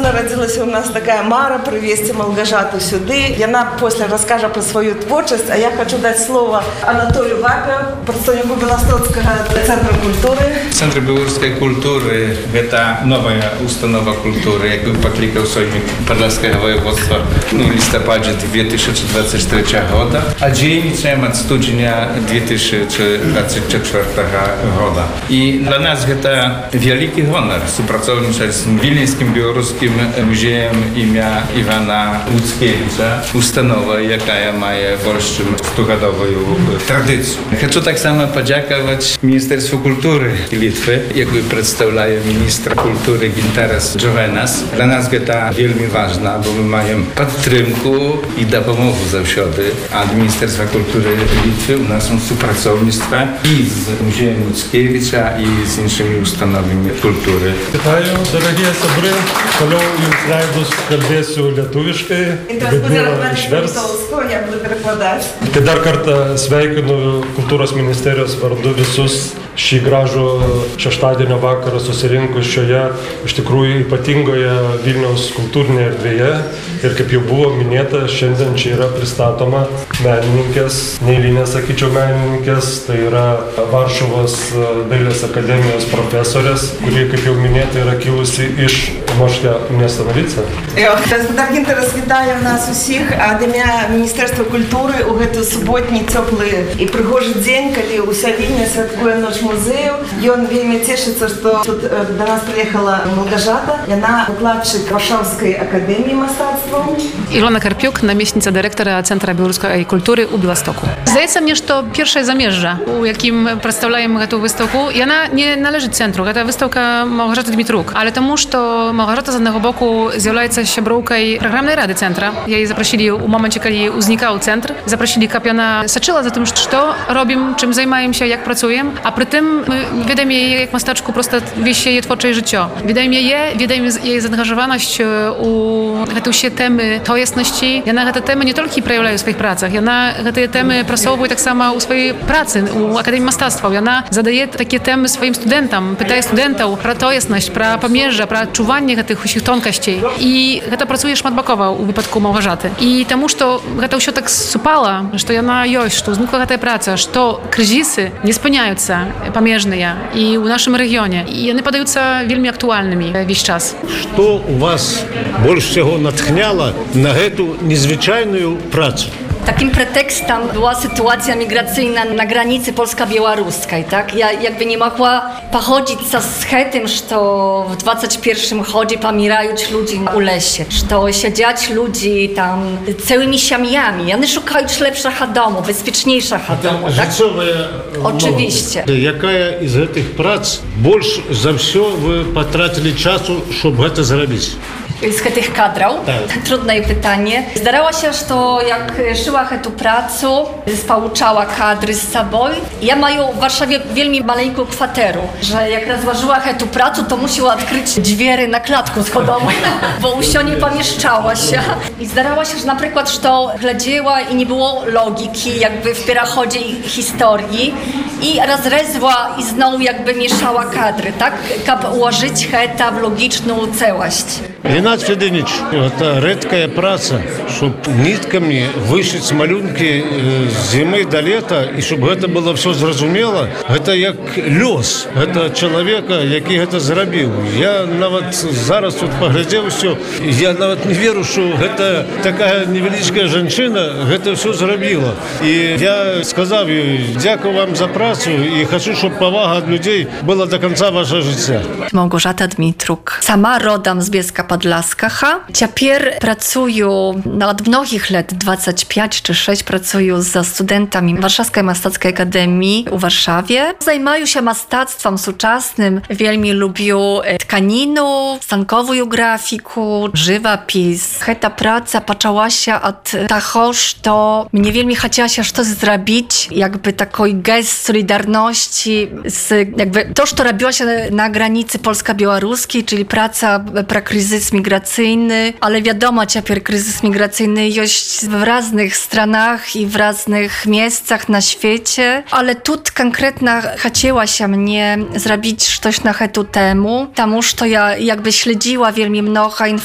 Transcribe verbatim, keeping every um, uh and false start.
народилась у нас такая мара привезти Малгажату сюды. И она после расскажет про свою творчесть, а я хочу дать слово Анатолию Вапе, представнику Белостоцкого центра культуры. Центр белорусской культуры – это новая установа культуры, как бы покликал Соймик Подольского воеводства в листопаде две тысячи двадцать третьего года, а dzielnicem от студня две тысячи двадцать четвертого года. И для нас это великий гонор сопрацовничать с Вильнюсским белорусским музеем имя Ивана Łuckiewicza, установа, якая має більшу стогодову традицію. Хочу так само подякувати Міністерству культури Литви, який представляє міністр культури Gintaras Džovenas. Для нас це вельми важливо, бо ми маємо підтримку і допомогу завжди. А Міністерство культури Литви у нас є співпрацівництво і з музеєм Łuckiewicza, і з іншими установами культури. Вітаю, дорогі собри. Toliau jums leidus kalbėsiu lietuviškai. Я буду перекладати. Tai dar kartą sveikinu Kultūros ministerijos vardu visus šį gražų šeštadienio vakarą susirinkus šioje iš tikrųjų ypatingoje Vilniaus kultūrinėje erdvėje. Ir kaip jau buvo minėta, šiandien čia yra pristatoma menininkės, neeilinės, sakyčiau, menininkės, tai yra Varšuvos dailės akademijos profesorės, kuri, kaip jau minėta, yra kilusi iš Можете мене становитися? Так інтерес вітає нас усіх, а ім'я Міністерства культури у гэту суботні теплий і пригожий день, коли уся Вільня святкує Ноч музею. І він вельми тішиться, що тут до нас приїхала Малгажата. Вона викладчик Варшавської академії мистецтва. Ilona Karpiuk, namiestnica dyrektora Centra Białoruskiej Kultury u Białegostoku. Zdaje mi się, że to pierwsze zamierza, u jakim przedstawiamy tę wystawkę. I ona nie należy centru, ta wystawka Małgorzaty Dmitruk, ale тому, что Małgorzata z jednego boku zjawляется сяброўką программной рады центра. Jej zaprosili u momencie, kiedy uznikał centr. Zaprosili kapiana Saczyla za tym, co robimy, czym zajmujemy się, jak pracujemy, a przy tym wiadomo jej jak mastaczku prosto wieść jej twórcze życie. Wiadomo jej, wiadomo jej zaangażowaność u tej się temy tojestności. Ja na te temy nie tylko przejawiają w swoich pracach, ja na te temy pracowuję tak samo u swojej pracy, u Akademii Mastactwa. Ja na zadaję takie temy swoim studentom, pytaję studentów про tojestność, про помежжя, про odczuwanie tych усіх тонкостей. I to pracuje szmatbakowo u wypadku Małgorzaty. I temu, że to się tak supala, że ona jest, że znikła ta praca, że kryzysy nie spełniają się помежные i u naszym regionie. I one padają się wielmi aktualnymi весь czas. Что у вас больше всего натхняло на эту незвичайную працу? Takim pretekstem była sytuacja migracyjna na granicy polsko-białoruskiej, tak? Ja jakby nie mogła pochodzić z tym, że w dwudziestym pierwszym chodzie pomierają ludzi u lesie, że siedziać ludzi tam całymi siamiami. One szukają lepszego domu, bezpieczniejszego domu, tak? Oczywiście. Jaka z tych prac больше za wszystko wy потратили czasu, żeby to zrobić? Z tych kadrów? Tak. Trudne pytanie. Zdarzało się, że jak szyła tę pracę, spałczała kadry z sobą. Ja mają w Warszawie wielmi maleńką kwaterę, że jak rozłożyła tę pracę, to musiała odkryć drzwi na klatku schodową, bo usio nie pomieszczała się. I zdarzało się, że na przykład, że gledziła i nie było logiki jakby w pierochodzie historii i rozrezła i znowu jakby mieszała kadry, tak? Jak ułożyć to w logiczną całość. Ренат Федорович, это редкая праца, чтобы нитками вышить малюнки с зимы до лета, и чтобы это было все зрозумело, это як лёс, это человека, який это зробив. Я нават зараз тут поглядел все, я нават не верю, что это такая невеличкая женщина, это все зробила. И я сказал ей, дякую вам за працу, и хочу, чтобы повага от людей была до конца вашего życia. Małgorzata Dmitruk, sama rodem z Bielska Podlaskacha. Ciapier pracuję no, od mnogich lat, dwadzieścia pięć czy sześć, pracuję ze studentami Warszawskiej Mastackiej Akademii w Warszawie. Zajmuję się mastactwem współczesnym. Wielmi lubię tkaninu, stankową grafiku, żywopis. Ta praca zaczęła się od tego, że mnie wielmi chciało się coś zrobić, jakby taki gest solidarności z jakby to, co robiło się na granicy polsko-białoruskiej, czyli praca pro kryzys migracyjny, ale wiadomo, ciapier kryzys migracyjny jest w różnych stronach i w różnych miejscach na świecie, ale tu konkretnie chciała się mnie zrobić coś na tę temu, тому że ja jakby śledziła wielmi mnoho